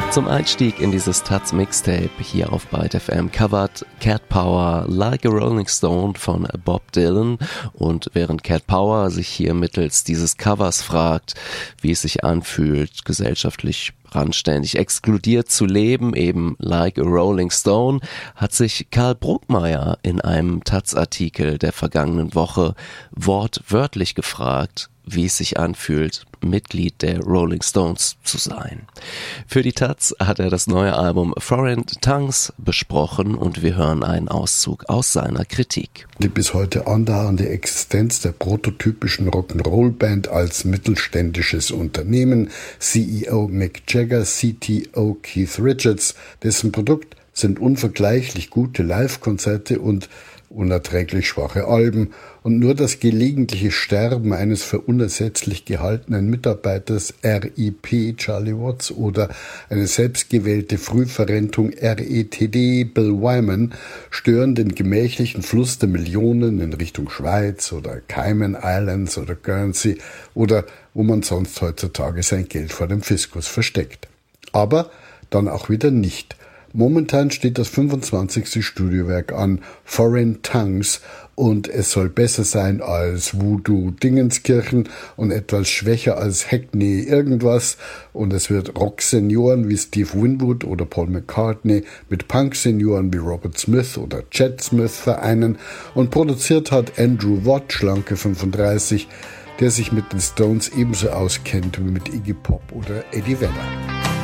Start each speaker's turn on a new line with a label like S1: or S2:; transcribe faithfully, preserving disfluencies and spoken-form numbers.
S1: Zum Einstieg in dieses Taz-Mixtape hier auf Byte F M covert Cat Power Like a Rolling Stone von Bob Dylan, und während Cat Power sich hier mittels dieses Covers fragt, wie es sich anfühlt, gesellschaftlich randständig exkludiert zu leben, eben like a Rolling Stone, hat sich Karl Bruckmeier in einem Taz-Artikel der vergangenen Woche wortwörtlich gefragt, wie es sich anfühlt, Mitglied der Rolling Stones zu sein. Für die Taz hat er das neue Album Foreign Tongues besprochen, und wir hören einen Auszug aus seiner Kritik.
S2: Die bis heute andauernde Existenz der prototypischen Rock'n'Roll-Band als mittelständisches Unternehmen, C E O Mick Jagger, C T O Keith Richards, dessen Produkt sind unvergleichlich gute Live-Konzerte und unerträglich schwache Alben, und nur das gelegentliche Sterben eines für unersetzlich gehaltenen Mitarbeiters R I P Charlie Watts oder eine selbstgewählte Frühverrentung R E T D Bill Wyman stören den gemächlichen Fluss der Millionen in Richtung Schweiz oder Cayman Islands oder Guernsey oder wo man sonst heutzutage sein Geld vor dem Fiskus versteckt. Aber dann auch wieder nicht. Momentan steht das fünfundzwanzigste Studiowerk an, Foreign Tongues, und es soll besser sein als Voodoo Dingenskirchen und etwas schwächer als Hackney irgendwas, und es wird Rock-Senioren wie Steve Winwood oder Paul McCartney mit Punk-Senioren wie Robert Smith oder Chet Smith vereinen, und produziert hat Andrew Watt, schlanke fünfunddreißig, der sich mit den Stones ebenso auskennt wie mit Iggy Pop oder Eddie Vedder.